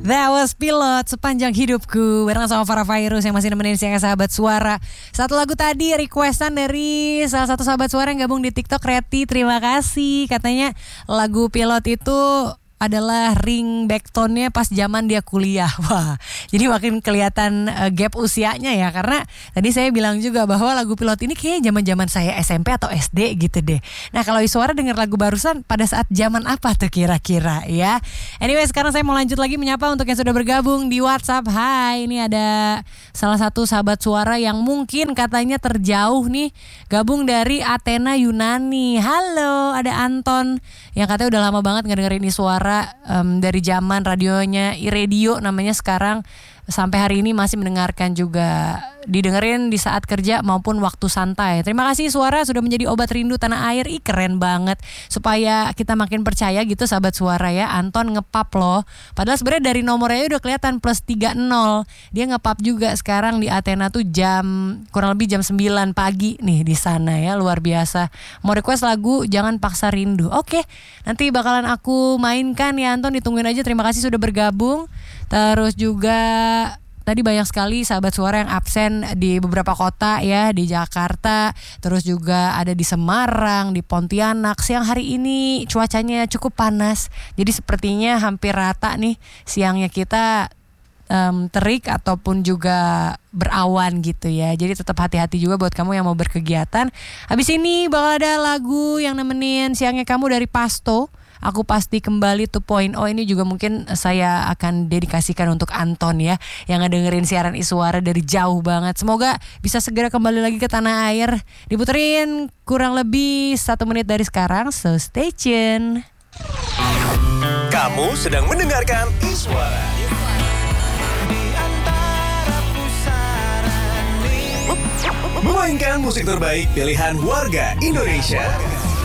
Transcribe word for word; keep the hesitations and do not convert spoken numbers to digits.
That was Pilot Sepanjang Hidupku bareng sama Farah Fairuz yang masih nemenin siang sahabat suara. Satu lagu tadi requestan dari salah satu sahabat suara yang gabung di TikTok, Reti. Terima kasih. Katanya lagu Pilot itu adalah ring backtone'nya pas zaman dia kuliah. Wah, jadi makin kelihatan uh, gap usianya ya. Karena tadi saya bilang juga bahwa lagu Pilot ini kayaknya zaman-zaman saya S M P atau S D gitu deh. Nah, kalau Iswara dengar lagu barusan pada saat zaman apa tuh kira-kira ya. Anyway, sekarang saya mau lanjut lagi menyapa untuk yang sudah bergabung di WhatsApp. Hai, ini ada salah satu sahabat suara yang mungkin katanya terjauh nih, gabung dari Athena Yunani. Halo, ada Anton yang katanya udah lama banget ngedengerin Iswara. Um, dari zaman radionya iRadio namanya sekarang, sampai hari ini masih mendengarkan juga, didengerin di saat kerja maupun waktu santai. Terima kasih Suara sudah menjadi obat rindu tanah air. Ih, keren banget. Supaya kita makin percaya gitu sahabat Suara ya. Anton ngepap loh. Padahal sebenarnya dari nomornya udah kelihatan plus tiga nol. Dia ngepap juga sekarang di Athena tuh jam kurang lebih jam sembilan pagi nih di sana ya. Luar biasa. Mau request lagu Jangan Paksa Rindu. Oke, nanti bakalan aku mainkan ya Anton, ditungguin aja. Terima kasih sudah bergabung. Terus juga tadi banyak sekali sahabat suara yang absen di beberapa kota ya, di Jakarta, terus juga ada di Semarang, di Pontianak. Siang hari ini cuacanya cukup panas, jadi sepertinya hampir rata nih siangnya kita um, terik ataupun juga berawan gitu ya. Jadi tetap hati-hati juga buat kamu yang mau berkegiatan. Habis ini bakal ada lagu yang nemenin siangnya kamu dari Pasto. Aku Pasti Kembali dua titik nol. Ini juga mungkin saya akan dedikasikan untuk Anton ya, yang ngedengerin siaran Iswara dari jauh banget. Semoga bisa segera kembali lagi ke tanah air. Diputerin kurang lebih satu menit dari sekarang, so stay tune. Kamu sedang mendengarkan Iswara. Memainkan musik terbaik pilihan warga Indonesia.